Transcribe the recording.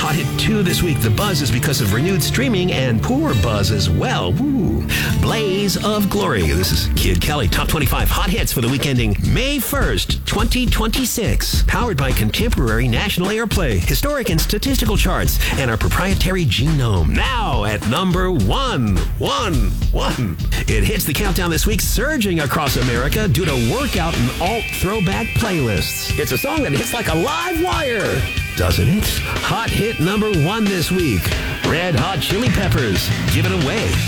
Hot Hit 2 this week. The buzz is because of renewed streaming and poor buzz as well. Woo. Blaze of Glory. This is Kid Kelly. Top 25 Hot Hits for the week ending May 1st, 2026. Powered by contemporary national airplay, historic and statistical charts, and our proprietary genome. Now at number 111. It hits the countdown this week, surging across America due to workout and alt throwback playlists. It's a song that hits like a live wire, doesn't it? Hot hit number 1 this week. Red Hot Chili Peppers. Give it away.